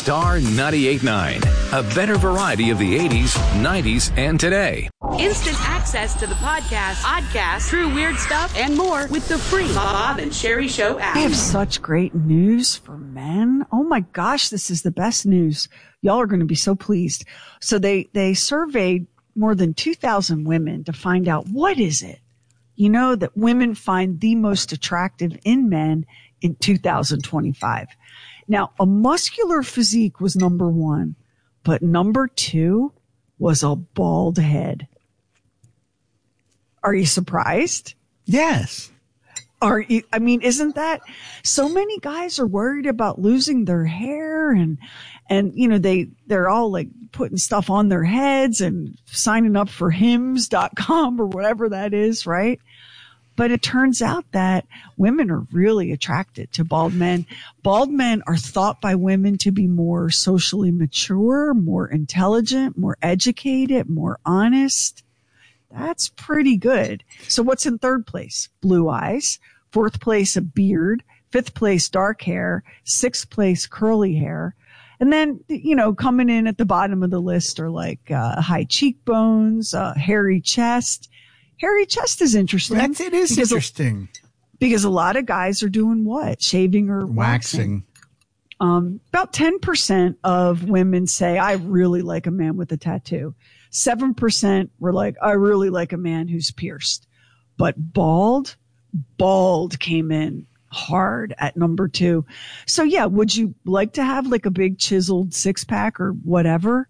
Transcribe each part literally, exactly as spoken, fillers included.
Star ninety-eight point nine. A better variety of the eighties, nineties, and today. Instant access to the podcast, podcast, true weird stuff, and more with the free Bob and Sherry Show app. I have such great news for men. Oh my gosh, this is the best news. Y'all are going to be so pleased. So they, they surveyed more than two thousand women to find out what is it, you know, that women find the most attractive in men in two thousand twenty-five. Now, a muscular physique was number one, but number two was a bald head. Are you surprised? Yes. Are you, I mean, isn't that so many guys are worried about losing their hair and, and, you know, they, they're all like putting stuff on their heads and signing up for hims dot com or whatever that is, right? But it turns out that women are really attracted to bald men. Bald men are thought by women to be more socially mature, more intelligent, more educated, more honest. That's pretty good. So what's in third place? Blue eyes. Fourth place, a beard. Fifth place, dark hair. Sixth place, curly hair. And then, you know, coming in at the bottom of the list are like uh, high cheekbones, uh, hairy chest. Hairy chest is interesting. That's, it is because interesting. A, because a lot of guys are doing what? Shaving or waxing. Waxing. Um, about ten percent of women say, I really like a man with a tattoo. seven percent were like, I really like a man who's pierced. But bald, bald came in hard at number two. So yeah, would you like to have like a big chiseled six pack or whatever?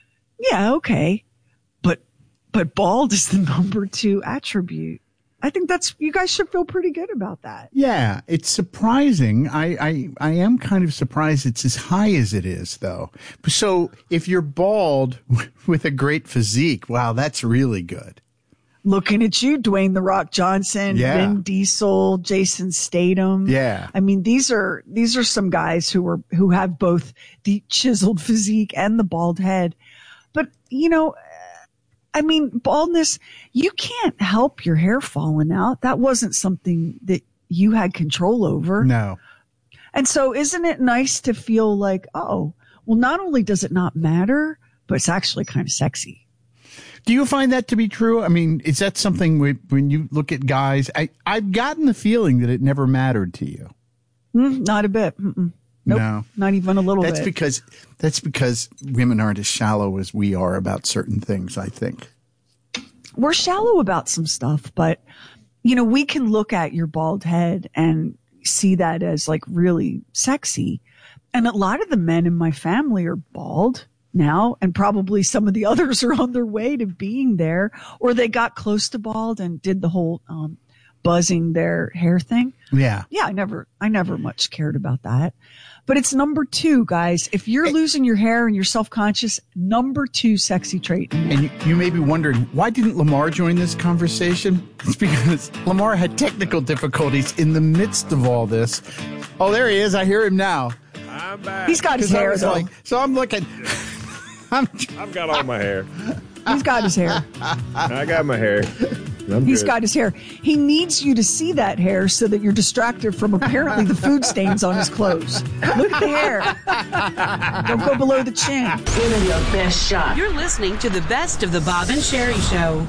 Yeah, okay. But, but bald is the number two attribute. I think that's, you guys should feel pretty good about that. Yeah, it's surprising. I, I, I am kind of surprised it's as high as it is, though. So if you're bald with a great physique, wow, that's really good. Looking at you, Dwayne The Rock Johnson, Yeah. Vin Diesel, Jason Statham. Yeah. I mean, these are, these are some guys who are, who have both the chiseled physique and the bald head. But, you know, I mean, baldness, you can't help your hair falling out. That wasn't something that you had control over. No. And so isn't it nice to feel like, oh, well, not only does it not matter, but it's actually kind of sexy. Do you find that to be true? I mean, is that something we, when you look at guys, I, I've gotten the feeling that it never mattered to you. Mm, not a bit. Mm-mm. Nope, no, not even a little that's bit. Because, that's because women aren't as shallow as we are about certain things, I think. We're shallow about some stuff, but, you know, we can look at your bald head and see that as like really sexy. And a lot of the men in my family are bald now, and probably some of the others are on their way to being there, or they got close to bald and did the whole um, buzzing their hair thing. Yeah. Yeah, I never, I never much cared about that. But it's number two, guys. If you're losing your hair and you're self-conscious, number two sexy trait. And you, you may be wondering, why didn't Lamar join this conversation? It's because Lamar had technical difficulties in the midst of all this. Oh, there he is. I hear him now. I'm back. He's got his hair, though. Like, so I'm looking. I'm, I've got all my hair. He's got his hair. I got my hair. I'm He's good. got his hair. He needs you to see that hair so that you're distracted from apparently the food stains on his clothes. Look at the hair. Don't go below the chin. Give it your best shot. You're listening to the best of the Bob and Sherry Show.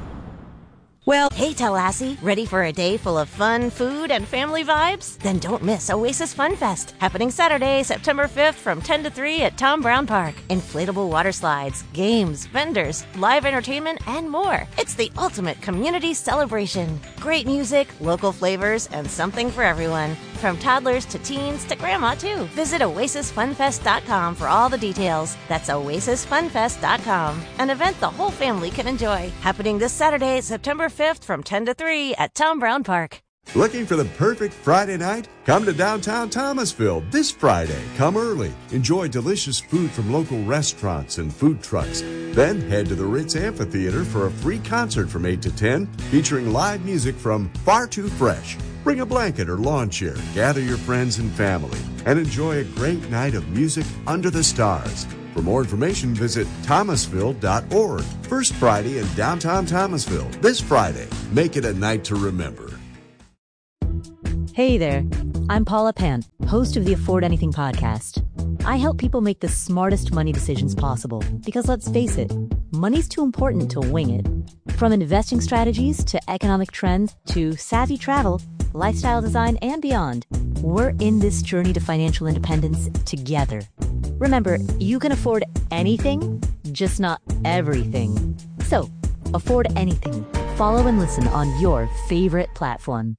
Well, hey Tallahassee, ready for a day full of fun, food, and family vibes? Then don't miss Oasis Fun Fest, happening Saturday, September fifth from ten to three at Tom Brown Park. Inflatable water slides, games, vendors, live entertainment, and more. It's the ultimate community celebration. Great music, local flavors, and something for everyone. From toddlers to teens to grandma, too. Visit oasis fun fest dot com for all the details. That's oasis fun fest dot com. An event the whole family can enjoy. Happening this Saturday, September fifth from ten to three at Tom Brown Park. Looking for the perfect Friday night? Come to downtown Thomasville this Friday. Come early. Enjoy delicious food from local restaurants and food trucks. Then head to the Ritz Amphitheater for a free concert from eight to ten, featuring live music from Far Too Fresh. Bring a blanket or lawn chair, gather your friends and family, and enjoy a great night of music under the stars. For more information, visit thomasville dot org. First Friday in downtown Thomasville. This Friday. Make it a night to remember. Hey there, I'm Paula Pant, host of the Afford Anything podcast. I help people make the smartest money decisions possible because, let's face it, money's too important to wing it. From investing strategies to economic trends to savvy travel, lifestyle design, and beyond, we're in this journey to financial independence together. Remember, you can afford anything, just not everything. So, afford anything. Follow and listen on your favorite platform.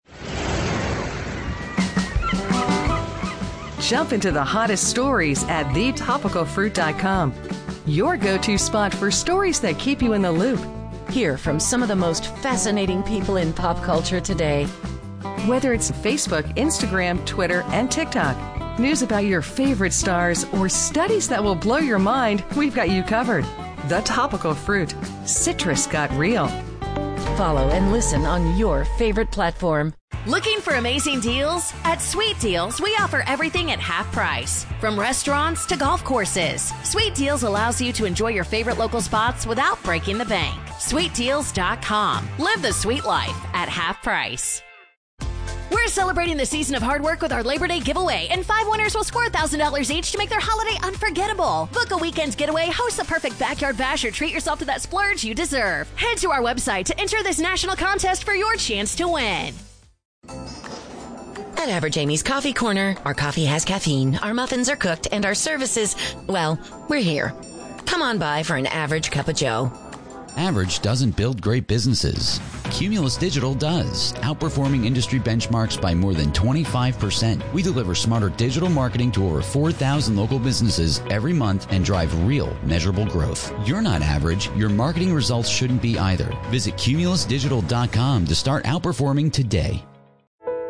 Jump into the hottest stories at the topical fruit dot com. Your go-to spot for stories that keep you in the loop. Hear from some of the most fascinating people in pop culture today. Whether it's Facebook, Instagram, Twitter, and TikTok, news about your favorite stars, or studies that will blow your mind, we've got you covered. The Topical Fruit. Citrus got real. Follow and listen on your favorite platform. Looking for amazing deals? At Sweet Deals, we offer everything at half price. From restaurants to golf courses, Sweet Deals allows you to enjoy your favorite local spots without breaking the bank. sweet deals dot com. Live the sweet life at half price. We're celebrating the season of hard work with our Labor Day giveaway, and five winners will score one thousand dollars each to make their holiday unforgettable. Book a weekend's getaway, host the perfect backyard bash, or treat yourself to that splurge you deserve. Head to our website to enter this national contest for your chance to win. At Average Amy's Coffee Corner, our coffee has caffeine, our muffins are cooked, and our services, well, we're here. Come on by for an average cup of joe. Average doesn't build great businesses. Cumulus Digital does, outperforming industry benchmarks by more than twenty-five percent. We deliver smarter digital marketing to over four thousand local businesses every month and drive real, measurable growth. You're not average. Your marketing results shouldn't be either. Visit cumulus digital dot com to start outperforming today.